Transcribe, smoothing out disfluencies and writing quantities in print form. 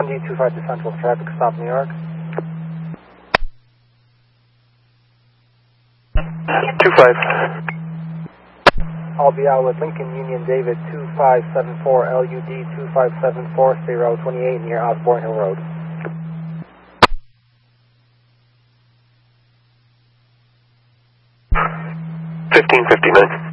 7D25 to Central Traffic Stop, New York. 25. I'll be out with Lincoln Union David 2574 LUD 2574, State Route 28 near Osborne Hill Road. 1559.